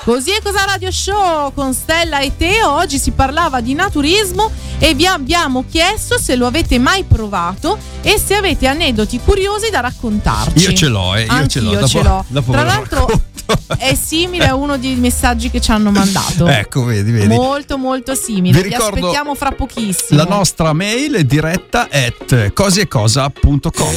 Così è Cosa Radio Show con Stella e te. Oggi si parlava di naturismo e vi abbiamo chiesto se lo avete mai provato e se avete aneddoti curiosi da raccontarci. Io ce l'ho, io ce l'ho. Ce l'ho. Dopo Tra l'altro è simile a uno dei messaggi che ci hanno mandato. Ecco, vedi. Molto molto simile. Vi Vi ricordo aspettiamo fra pochissimo. La nostra mail è diretta@cosiecosa.com.